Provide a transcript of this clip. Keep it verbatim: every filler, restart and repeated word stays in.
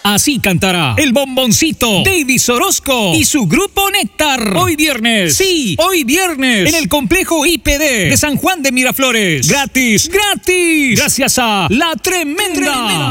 Así cantará el bomboncito Davis Orozco y su grupo Néctar. Hoy viernes, sí, hoy viernes, en el complejo I P D de San Juan de Miraflores. Gratis, gratis, gracias a La Tremenda. Tremenda.